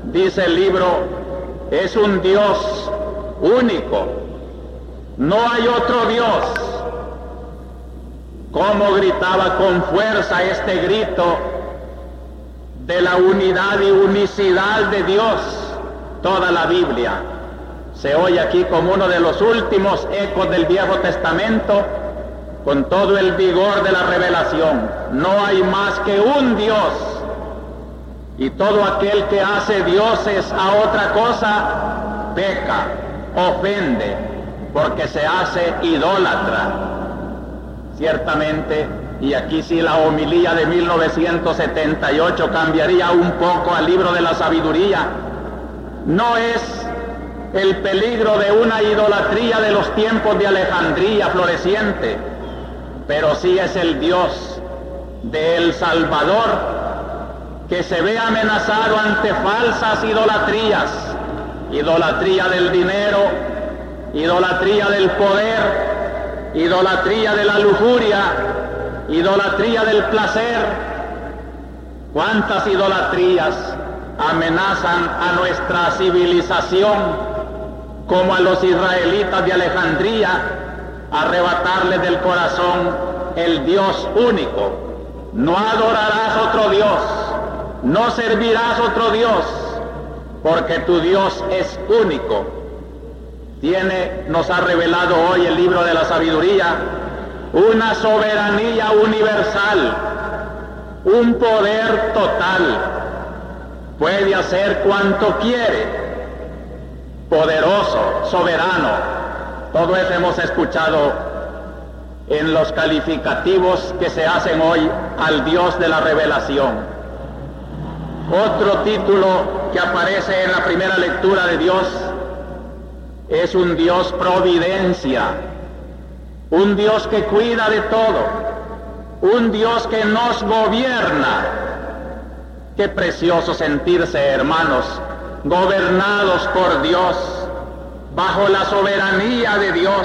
dice el libro, es un Dios único. No hay otro Dios. Como gritaba con fuerza este grito de la unidad y unicidad de Dios, toda la Biblia se oye aquí como uno de los últimos ecos del Viejo Testamento, con todo el vigor de la revelación. No hay más que un Dios, y todo aquel que hace dioses a otra cosa peca, ofende, porque se hace idólatra. Ciertamente, y aquí sí la homilía de 1978 cambiaría un poco al libro de la sabiduría, no es el peligro de una idolatría de los tiempos de Alejandría floreciente, pero sí es el Dios de El Salvador, que se ve amenazado ante falsas idolatrías, idolatría del dinero, idolatría del poder, idolatría de la lujuria, idolatría del placer. ¿Cuántas idolatrías amenazan a nuestra civilización, como a los israelitas de Alejandría, arrebatarles del corazón el Dios único? No adorarás otro Dios, no servirás otro Dios, porque tu Dios es único. Nos ha revelado hoy el libro de la sabiduría una soberanía universal, un poder total. Puede hacer cuanto quiere, poderoso, soberano. Todo eso hemos escuchado en los calificativos que se hacen hoy al Dios de la revelación. Otro título que aparece en la primera lectura de Dios es un Dios providencia, un Dios que cuida de todo, un Dios que nos gobierna. Qué precioso sentirse, hermanos, gobernados por Dios, bajo la soberanía de Dios.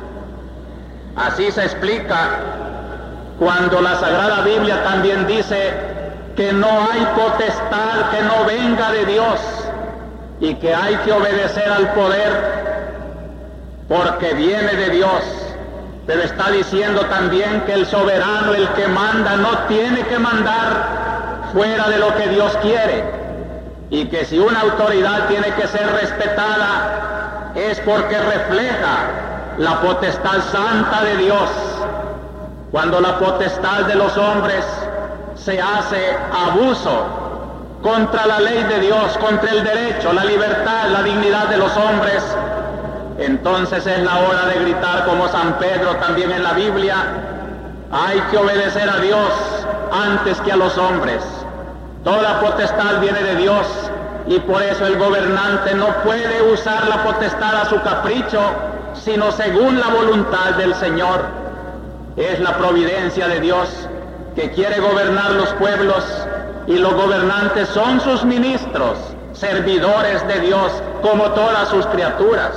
Así se explica cuando la Sagrada Biblia también dice que no hay potestad que no venga de Dios y que hay que obedecer al poder porque viene de Dios. Pero está diciendo también que el soberano, el que manda, no tiene que mandar fuera de lo que Dios quiere, y que si una autoridad tiene que ser respetada es porque refleja la potestad santa de Dios. Cuando la potestad de los hombres se hace abuso contra la ley de Dios, contra el derecho, la libertad, la dignidad de los hombres, entonces es la hora de gritar como San Pedro también en la Biblia: hay que obedecer a Dios antes que a los hombres. Toda potestad viene de Dios, y por eso el gobernante no puede usar la potestad a su capricho, sino según la voluntad del Señor. Es la providencia de Dios que quiere gobernar los pueblos, y los gobernantes son sus ministros, servidores de Dios, como todas sus criaturas.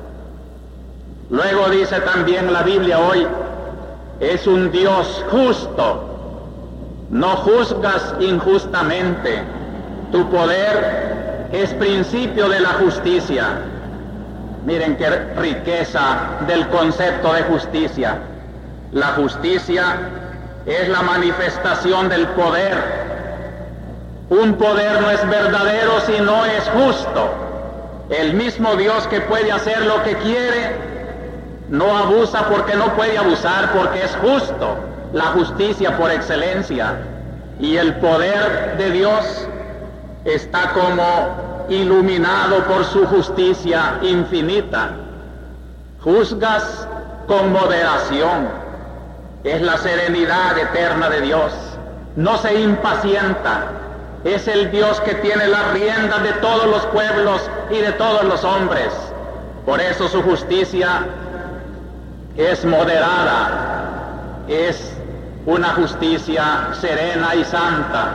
Luego dice también la Biblia hoy, es un Dios justo. No juzgas injustamente. Tu poder es principio de la justicia. Miren qué riqueza del concepto de justicia. La justicia es la manifestación del poder. Un poder no es verdadero si no es justo. El mismo Dios que puede hacer lo que quiere, no abusa porque no puede abusar, porque es justo. La justicia por excelencia. Y el poder de Dios está como iluminado por su justicia infinita. Juzgas con moderación. Es la serenidad eterna de Dios. No se impacienta. Es el Dios que tiene las riendas de todos los pueblos y de todos los hombres. Por eso su justicia es moderada, es una justicia serena y santa.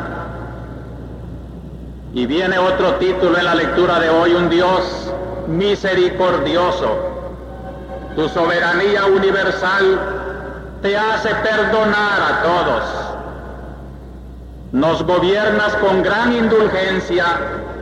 Y viene otro título en la lectura de hoy: un Dios misericordioso. Tu soberanía universal te hace perdonar a todos. Nos gobiernas con gran indulgencia